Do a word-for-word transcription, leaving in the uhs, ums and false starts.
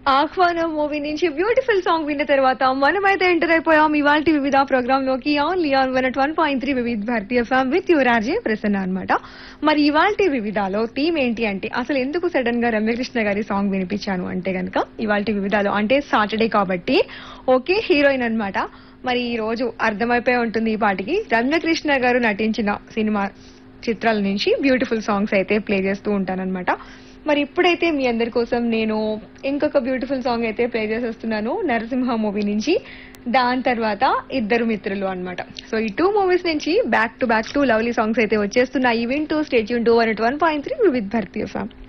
ఆహ్వానం మూవీ నుంచి beautiful song విన్న తర్వాత మనమైతే ఎంటర్ అయిపోయాం ఇవాల్టి వివిధ ప్రోగ్రామ్ లోకి only on one one point three వివిధ భారతీయ ఎఫ్ఎం విత్ యువరాజే ప్రసన్న అనమాట. మరి ఇవాల్టి వివిధాలో థీమ్ ఏంటి అంటే అసలు ఎందుకు సడన్ గా రమ్యకృష్ణ గారి సాంగ్ వినిపించాను అంటే గనక ఇవాల్టి వివిధాలో అంటే సాటర్డే కాబట్టి ఓకే హీరోయిన్ అన్నమాట. మరి ఈ రోజు అర్థమైపోయి ఉంటుంది ఈ పాటికి రమ్యకృష్ణ గారు నటించిన సినిమా చిత్రాల నుంచి బ్యూటిఫుల్ సాంగ్స్ అయితే ప్లే చేస్తూ ఉంటానన్నమాట. మరి ఇప్పుడైతే మీ అందరి కోసం నేను ఇంకొక బ్యూటిఫుల్ సాంగ్ అయితే ప్లే చేసి వస్తున్నాను నరసింహ మూవీ నుంచి. దాని తర్వాత ఇద్దరు మిత్రులు అన్నమాట. సో ఈ టూ మూవీస్ నుంచి back to back two lovely songs అయితే వచ్చేస్తున్నాయి. వింటూ stay tune two one one point three with Bharatiya FM.